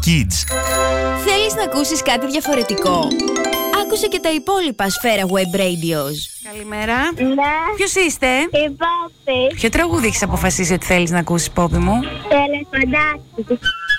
Kids. Θέλεις να ακούσεις κάτι διαφορετικό? Άκουσε και τα υπόλοιπα Σφαίρα Web Radios. Καλημέρα. Ναι, Ποιος είστε? η Πόπη. Ποιο τραγούδι έχεις αποφασίσει ότι θέλεις να ακούσεις, Πόπη μου? Τελεφαντάκι.